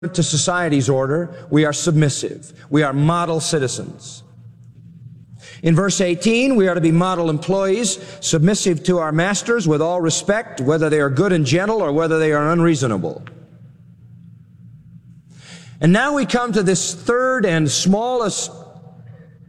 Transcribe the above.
to society's order, we are submissive. We are model citizens. In verse 18, we are to be model employees, submissive to our masters with all respect, whether they are good and gentle or whether they are unreasonable. And now we come to this third and smallest